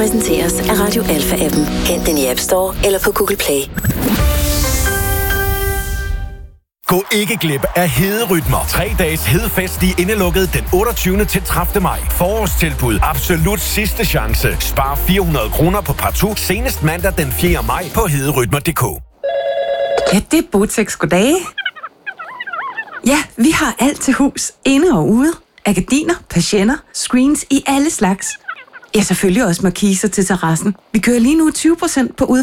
præsenteres af Radio Alpha-appen. Hent den i App Store eller på Google Play. Gå ikke glip af Hederytmer. 3 dages hedefest i Indelukket den 28. til 30. maj. Forårstilbud. Absolut sidste chance. Spar 400 kroner på partout senest mandag den 4. maj på hederytmer.dk. Ja, det er Botex. Goddag. Ja, vi har alt til hus. Inde og ude. Gardiner, persienner, screens i alle slags. Ja, selvfølgelig også markiser til terrassen. Vi kører lige nu 20% på